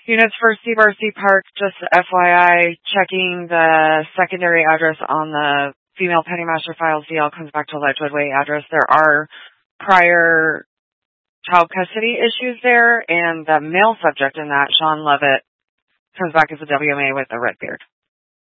Units for Seabarsey Park, just FYI, checking the secondary address on the female petty master file, CL comes back to Ledgewood Way address. There are prior child custody issues there, and the male subject in that, Sean Levitt, comes back as a WMA with a red beard.